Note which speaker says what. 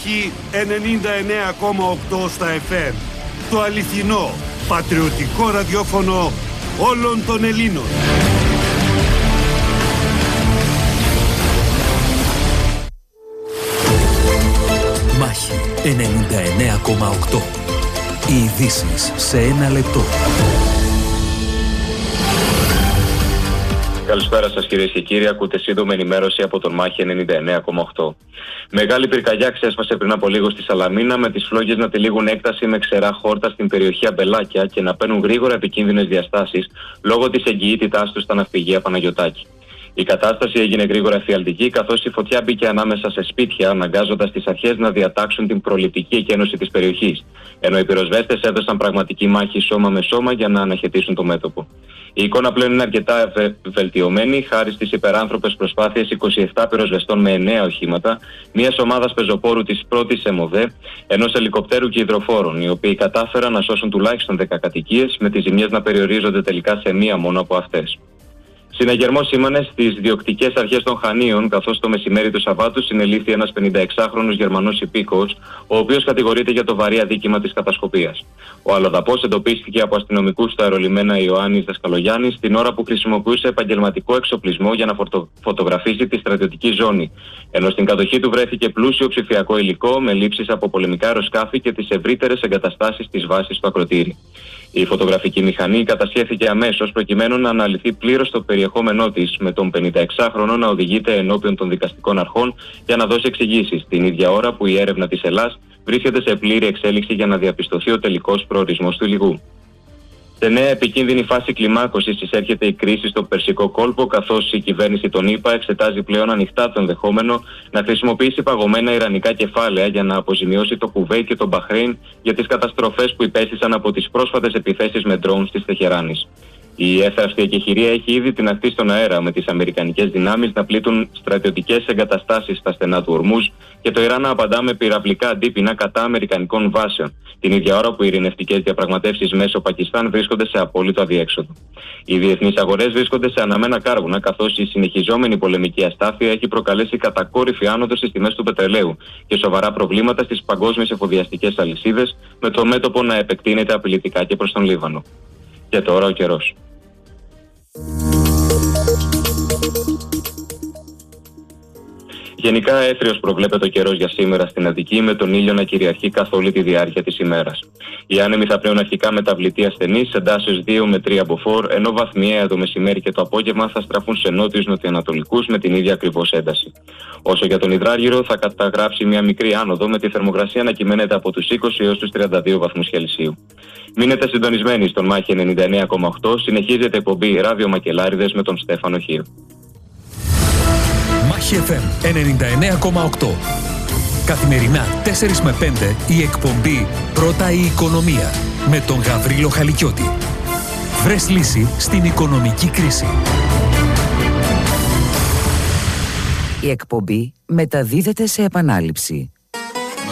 Speaker 1: Μάχη 99,8 στα FM. Το αληθινό, πατριωτικό ραδιόφωνο όλων των Ελλήνων.
Speaker 2: Μάχη 99,8. Οι ειδήσεις σε ένα λεπτό.
Speaker 3: Καλησπέρα σας κυρίες και κύριοι, ακούτε σύντομη ενημέρωση από τον Μάχη 99,8. Μεγάλη πυρκαγιά ξέσπασε πριν από λίγο στη Σαλαμίνα, με τις φλόγες να τυλίγουν έκταση με ξερά χόρτα στην περιοχή Αμπελάκια και να παίρνουν γρήγορα επικίνδυνες διαστάσεις λόγω της εγκυήτητάς τους στα ναυπηγεία Παναγιωτάκη. Η κατάσταση έγινε γρήγορα εφιαλτική, καθώς η φωτιά μπήκε ανάμεσα σε σπίτια, αναγκάζοντας τις αρχές να διατάξουν την προληπτική εκένωση της περιοχής, ενώ οι πυροσβέστες έδωσαν πραγματική μάχη σώμα με σώμα για να αναχαιτήσουν το μέτωπο. Η εικόνα πλέον είναι αρκετά βελτιωμένη, χάρη στις υπεράνθρωπες προσπάθειες 27 πυροσβεστών με 9 οχήματα, μιας ομάδας πεζοπόρου της πρώτης ΕΜΟΔΕ, ενός ελικοπτέρου και υδροφόρων, οι οποίοι κατάφεραν να σώσουν τουλάχιστον 10 κατοικίες, με τις ζημιές να περιορίζονται τελικά σε μία μόνο από αυτές. Συναγερμός σήμανε στις διοκτικές αρχές των Χανίων, καθώς το μεσημέρι του Σαββάτου συνελήφθη ένας 56χρονος Γερμανός υπήκοος, ο οποίος κατηγορείται για το βαρύ αδίκημα της κατασκοπίας. Ο αλλοδαπός εντοπίστηκε από αστυνομικούς στο αερολιμένα Ιωάννης Δασκαλογιάννης την ώρα που χρησιμοποιούσε επαγγελματικό εξοπλισμό για να φωτογραφίσει τη στρατιωτική ζώνη, ενώ στην κατοχή του βρέθηκε πλούσιο ψηφιακό υλικό με λήψεις από πολεμικά αεροσκάφη και τις ευρύτερες εγκαταστάσεις της βάσης στο ακροτήρι. Η φωτογραφική μηχανή κατασχέθηκε αμέσως προκειμένου να αναλυθεί πλήρως το περιεχόμενό της, με τον 56χρονο να οδηγείται ενώπιον των δικαστικών αρχών για να δώσει εξηγήσεις, την ίδια ώρα που η έρευνα της Ελλάς βρίσκεται σε πλήρη εξέλιξη για να διαπιστωθεί ο τελικός προορισμός του υλικού. Σε νέα επικίνδυνη φάση κλιμάκωσης εισέρχεται η κρίση στο Περσικό κόλπο, καθώς η κυβέρνηση των ΗΠΑ εξετάζει πλέον ανοιχτά το ενδεχόμενο να χρησιμοποιήσει παγωμένα ιρανικά κεφάλαια για να αποζημιώσει το Κουβέιτ και το Μπαχρέιν για τις καταστροφές που υπέστησαν από τις πρόσφατες επιθέσεις με ντρόουν της Τεχεράνης. Η έφραστη εκεχηρία έχει ήδη τιναχθεί στον αέρα, με τις αμερικανικές δυνάμεις να πλήττουν στρατιωτικές εγκαταστάσεις στα στενά του Ορμούζ και το Ιράν να απαντά με πυραυλικά αντίπεινα κατά αμερικανικών βάσεων, την ίδια ώρα που οι ειρηνευτικές διαπραγματεύσεις μέσω Πακιστάν βρίσκονται σε απόλυτο αδιέξοδο. Οι διεθνείς αγορές βρίσκονται σε αναμένα κάρβουνα, καθώς η συνεχιζόμενη πολεμική αστάθεια έχει προκαλέσει κατακόρυφη άνοδο στις τιμές του πετρελαίου και σοβαρά προβλήματα στις παγκόσμιες εφοδιαστικές αλυσίδες, με το μέτωπο να επεκτείνεται απειλητικά και προς τον Λίβανο. Και τώρα ο καιρός. Γενικά έθριος προβλέπεται ο καιρός για σήμερα στην Αττική, με τον ήλιο να κυριαρχεί καθ' όλη τη διάρκεια της ημέρας. Οι άνεμοι θα πνέουν αρχικά μεταβλητή ασθενής, εντάσσεως 2 με 3 μποφόρ, ενώ βαθμιαία το μεσημέρι και το απόγευμα θα στραφούν σε νότιους νοτιοανατολικούς με την ίδια ακριβώς ένταση. Όσο για τον υδράργυρο, θα καταγράψει μια μικρή άνοδο, με τη θερμοκρασία να κυμαίνεται από τους 20 έως τους 32 βαθμούς Κελσίου. Μείνετε συντονισμένοι στον Μάχη 99,8, συνεχίζεται η εκπομπή Ράδιο Μακελάριδες με τον Στέφανο Χίο.
Speaker 2: Μάχη FM 99,8. Καθημερινά 4 με 5 η εκπομπή Πρώτα η Οικονομία με τον Γαβρίλο Χαλικιώτη. Βρες λύση στην οικονομική κρίση.
Speaker 4: Η εκπομπή μεταδίδεται σε επανάληψη.